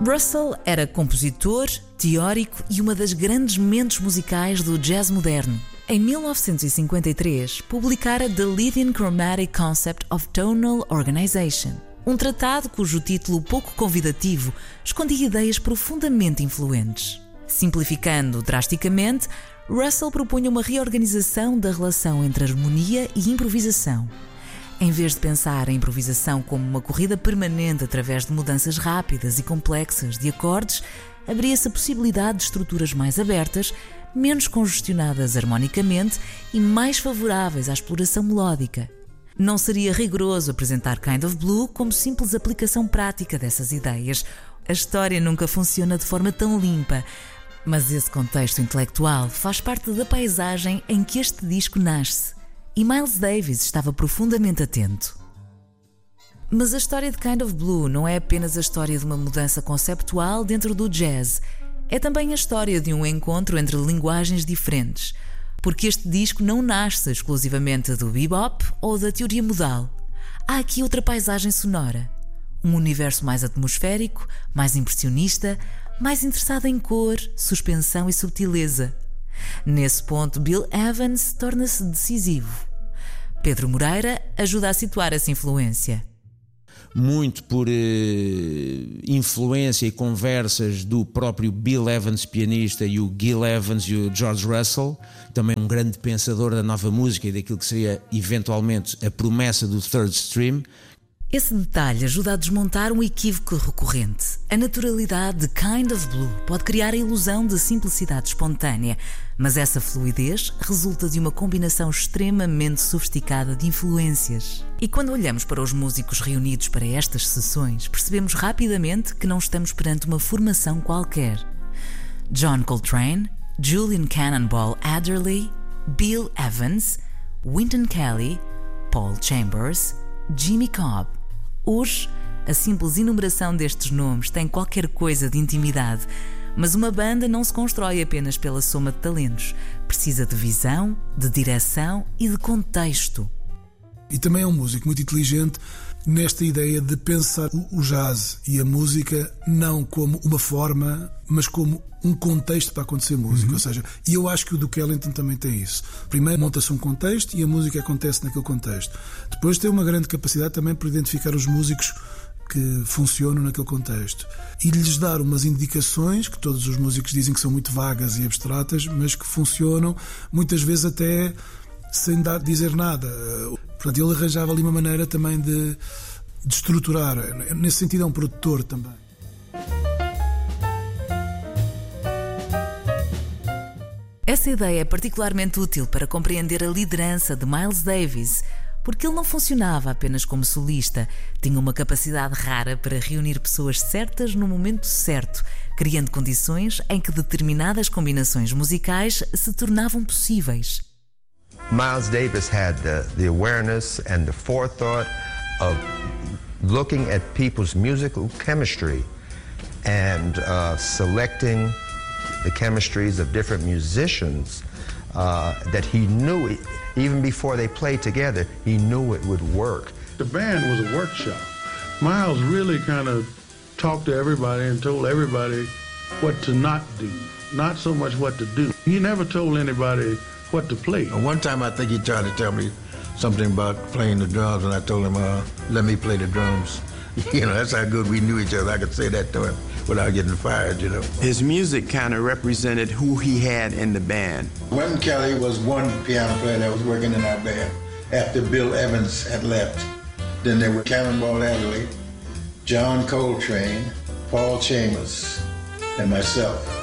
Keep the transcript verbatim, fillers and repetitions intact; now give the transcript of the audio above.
Russell era compositor, teórico e uma das grandes mentes musicais do jazz moderno. Em mil novecentos e cinquenta e três, publicara The Leading Chromatic Concept of Tonal Organization, um tratado cujo título pouco convidativo escondia ideias profundamente influentes. Simplificando drasticamente, Russell propunha uma reorganização da relação entre harmonia e improvisação. Em vez de pensar a improvisação como uma corrida permanente através de mudanças rápidas e complexas de acordes, abria-se a possibilidade de estruturas mais abertas, menos congestionadas harmonicamente e mais favoráveis à exploração melódica. Não seria rigoroso apresentar Kind of Blue como simples aplicação prática dessas ideias. A história nunca funciona de forma tão limpa, mas esse contexto intelectual faz parte da paisagem em que este disco nasce. E Miles Davis estava profundamente atento. Mas a história de Kind of Blue não é apenas a história de uma mudança conceptual dentro do jazz. É também a história de um encontro entre linguagens diferentes, porque este disco não nasce exclusivamente do bebop ou da teoria modal. Há aqui outra paisagem sonora. Um universo mais atmosférico, mais impressionista, mais interessado em cor, suspensão e subtileza. Nesse ponto, Bill Evans torna-se decisivo. Pedro Moreira ajuda a situar essa influência. Muito por eh, influência e conversas do próprio Bill Evans, pianista, e o Gil Evans e o George Russell, também um grande pensador da nova música e daquilo que seria eventualmente a promessa do Third Stream. Esse detalhe ajuda a desmontar um equívoco recorrente. A naturalidade de Kind of Blue pode criar a ilusão de simplicidade espontânea, mas essa fluidez resulta de uma combinação extremamente sofisticada de influências. E quando olhamos para os músicos reunidos para estas sessões, percebemos rapidamente que não estamos perante uma formação qualquer. John Coltrane, Julian Cannonball Adderley, Bill Evans, Wynton Kelly, Paul Chambers, Jimmy Cobb. Hoje, a simples enumeração destes nomes tem qualquer coisa de intimidade, mas uma banda não se constrói apenas pela soma de talentos. Precisa de visão, de direção e de contexto. E também é um músico muito inteligente nesta ideia de pensar o jazz e a música não como uma forma, mas como um contexto para acontecer música. Uhum. Ou seja, e eu acho que o Duke Ellington também tem isso. Primeiro monta-se um contexto e a música acontece naquele contexto. Depois tem uma grande capacidade também para identificar os músicos que funcionam naquele contexto e lhes dar umas indicações que todos os músicos dizem que são muito vagas e abstratas, mas que funcionam muitas vezes até sem dar, dizer nada. Portanto, ele arranjava ali uma maneira também de, de estruturar. Nesse sentido é um produtor também. Essa ideia é particularmente útil para compreender a liderança de Miles Davis, porque ele não funcionava apenas como solista, tinha uma capacidade rara para reunir pessoas certas no momento certo, criando condições em que determinadas combinações musicais se tornavam possíveis. Miles Davis had the, the awareness and the forethought of looking at people's musical chemistry and uh, selecting the chemistries of different musicians uh, that he knew, even before they played together, he knew it would work. The band was a workshop. Miles really kind of talked to everybody and told everybody what to not do, not so much what to do. He never told anybody what to play. One time I think he tried to tell me something about playing the drums, and I told him, uh, let me play the drums. You know, that's how good we knew each other. I could say that to him without getting fired, you know. His music kind of represented who he had in the band. Wynton Kelly was one piano player that was working in our band after Bill Evans had left. Then there were Cannonball Adderley, John Coltrane, Paul Chambers, and myself.